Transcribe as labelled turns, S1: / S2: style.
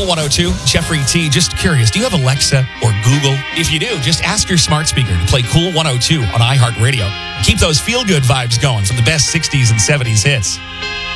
S1: Cool 102, Jeffrey T. Just curious, do you have Alexa or Google? If you do, just ask your smart speaker to play Cool 102 on iHeartRadio. Keep those feel-good vibes going from the best 60s and 70s hits.